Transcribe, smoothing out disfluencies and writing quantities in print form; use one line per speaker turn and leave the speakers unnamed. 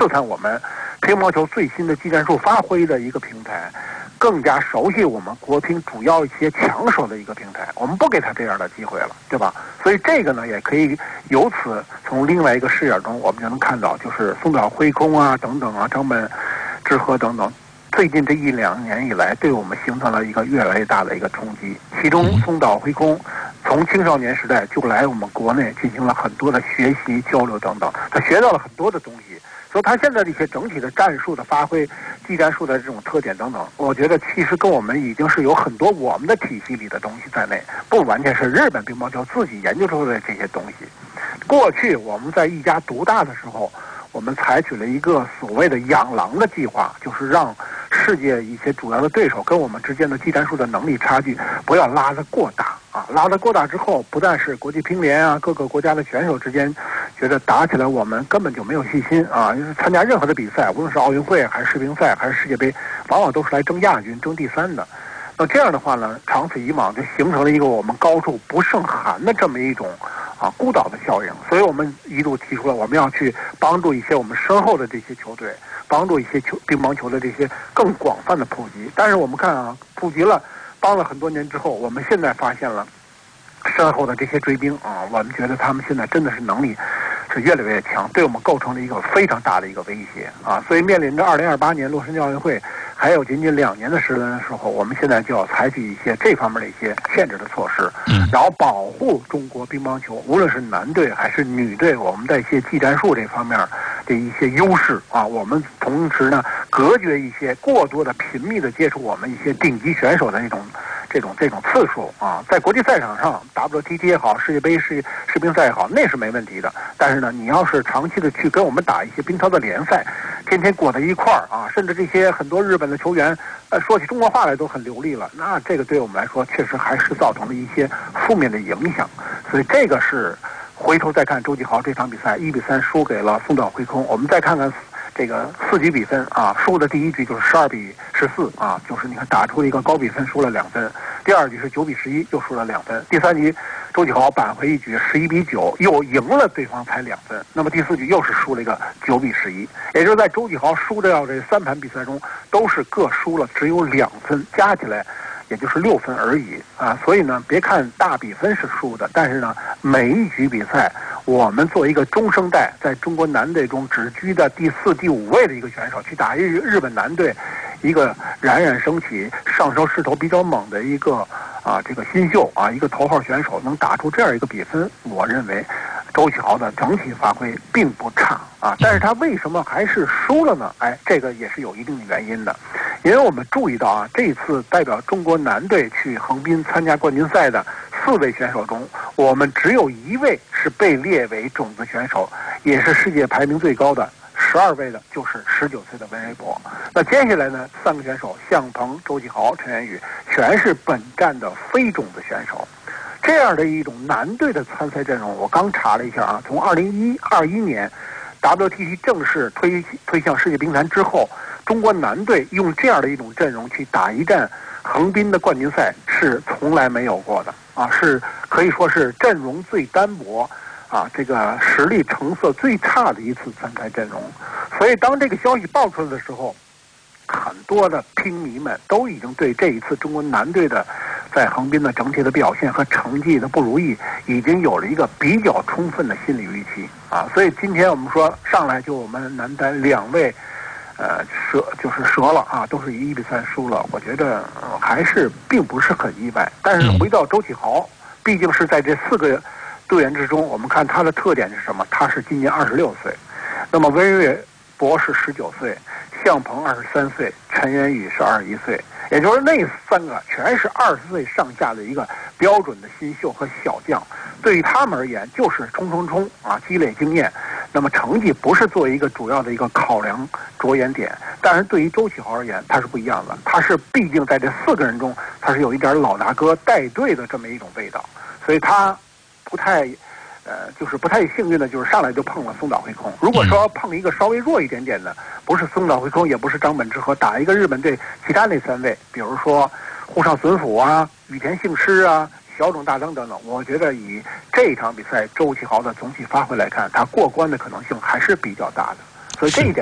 刺探我们乒乓球最新的技战术发挥的一个平台，更加熟悉我们国乒主要一些强手的一个平台。我们不给他这样的机会了，对吧？所以这个呢，也可以由此从另外一个视野中，我们就能看到，就是松岛辉空啊等等啊，张本智和等等。最近这1-2年以来，对我们形成了一个越来越大的一个冲击。其中，松岛辉空从青少年时代就来我们国内进行了很多的学习交流等等，他学到了很多的东西。所以他现在的一些整体的战术的发挥、技战术的这种特点等等，我觉得其实跟我们已经是有很多我们的体系里的东西在内，不完全是日本乒乓球自己研究出来的这些东西。过去我们在一家独大的时候，我们采取了一个所谓的养狼的计划，就是让世界一些主要的对手跟我们之间的技战术的能力差距不要拉得过大啊！拉得过大之后，不但是国际乒联啊，各个国家的选手之间觉得打起来我们根本就没有信心啊！就是参加任何的比赛，无论是奥运会还是世乒赛还是世界杯，往往都是来争亚军、争第3的。那这样的话呢，长此以往就形成了一个我们高处不胜寒的这么一种孤岛的效应。所以我们一度提出了我们要去帮助一些我们身后的这些球队，帮助一些乒乓球的这些更广泛的普及。但是我们看啊，普及了，帮了很多年之后，我们现在发现了身后的这些追兵啊，我们觉得他们现在真的是能力是越来越强，对我们构成了一个非常大的一个威胁啊！所以面临着2028年洛杉矶奥运会还有仅仅2年的时间的时候，我们现在就要采取一些这方面的一些限制的措施，然后保护中国乒乓球，无论是男队还是女队，我们在一些技战术这方面的一些优势啊，我们同时呢隔绝一些过多的频密的接触我们一些顶级选手的这种次数啊，在国际赛场上 WTT 也好，世界杯世乒赛也好，那是没问题的。但是呢，你要是长期的去跟我们打一些乒超的联赛，天天裹在一块儿啊，甚至这些很多日本的球员，说起中国话来都很流利了，那这个对我们来说确实还是造成了一些负面的影响。所以这个是回头再看周继豪这场比赛1-3输给了松岛辉空，我们再看看这个4局比分啊，输的第1局就是12-14啊，就是你看打出了一个高比分，输了2分。第2局是9-11，又输了2分。第3局周继豪扳回一局11-9，又赢了对方才2分。那么第4局又是输了一个9-11，也就是在周继豪输掉这3盘比赛中，都是各输了只有2分，加起来也就是6分而已啊。所以呢，别看大比分是输的，但是呢，每一局比赛，我们作为一个中生代，在中国男队中只居的第4、第5位的一个选手，去打日本男队，一个冉冉升起、上升势头比较猛的一个这个新秀啊，一个头号选手，能打出这样一个比分，我认为周启豪的整体发挥并不差啊。但是他为什么还是输了呢？这个也是有一定的原因的，因为我们注意到啊，这次代表中国男队去横滨参加冠军赛的4位选手中，我们只有1位是被列为种子选手，也是世界排名最高的12位的，就是19岁的温瑞博。那接下来呢，3个选手向鹏、周继豪、陈元宇全是本站的非种子选手。这样的一种男队的参赛阵容，我刚查了一下啊，从2021年 WTT 正式推向世界乒坛之后，中国男队用这样的一种阵容去打一战横滨的冠军赛是从来没有过的啊，是可以说是阵容最单薄啊，这个实力成色最差的一次参赛阵容。所以当这个消息爆出来的时候，很多的乒迷们都已经对这一次中国男队的在横滨的整体的表现和成绩的不如意，已经有了一个比较充分的心理预期啊。所以今天我们说上来就我们男单2位折了啊，都是以1-3输了，我觉得还是并不是很意外。但是回到周启豪，毕竟是在这4个队员之中，我们看他的特点是什么？他是今年26岁，那么温瑞博是19岁，向鹏23岁，陈元宇是21岁，也就是那3个全是20岁上下的一个标准的新秀和小将。对于他们而言，就是冲啊，积累经验。那么成绩不是作为一个主要的一个考量着眼点，但是对于周启豪而言，他是不一样的。他是毕竟在这4个人中，他是有一点老大哥带队的这么一种味道，所以他不太幸运的，就是上来就碰了松岛辉空。如果说碰一个稍微弱一点点的，不是松岛辉空，也不是张本智和，打一个日本队其他那3位，比如说户上隼辅啊、羽田幸之啊、小冢大登等等，我觉得以这场比赛周启豪的总体发挥来看，他过关的可能性还是比较大的。所以这一点